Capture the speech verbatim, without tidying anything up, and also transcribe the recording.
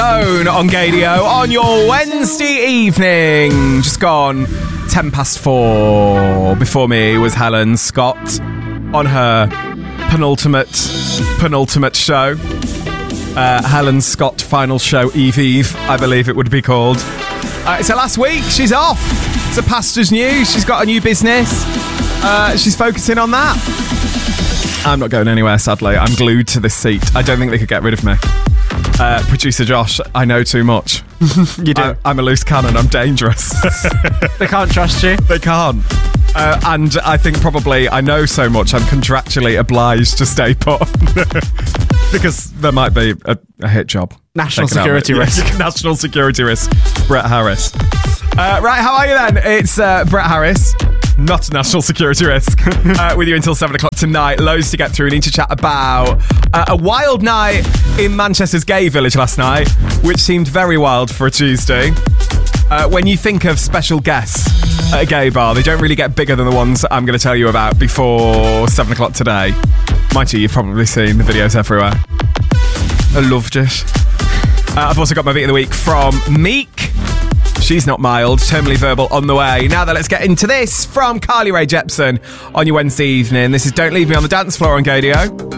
On Gadio on your Wednesday evening. Just gone ten past four. Before me was Helen Scott on her penultimate penultimate show. Uh, Helen Scott final show Eve Eve, I believe it would be called. Uh, it's her last week. She's off. It's a pastor's news. She's got a new business. Uh, she's focusing on that. I'm not going anywhere, sadly. I'm glued to this seat. I don't think they could get rid of me. Uh, producer Josh, I know too much. You do. I, I'm a loose cannon. I'm dangerous. They can't trust you. They can't. Uh, and I think probably I know so much I'm contractually obliged to stay put. Because there might be a, a hit job. National security risk. Yeah, national security risk. Brett Harris. Uh, right, how are you then? It's uh, Brett Harris. Not a national security risk. uh, with you until seven o'clock tonight. Loads to get through. We need to chat about uh, a wild night in Manchester's gay village last night, which seemed very wild for a Tuesday. Uh, when you think of special guests at a gay bar, they don't really get bigger than the ones I'm going to tell you about before seven o'clock today. Mind you, you've probably seen the videos everywhere. I loved it. Uh, I've also got my beat of the week from Meek. She's not mild, terminally verbal on the way. Now then, let's get into this from Carly Rae Jepsen on your Wednesday evening. This is Don't Leave Me on the Dance Floor on Gadio.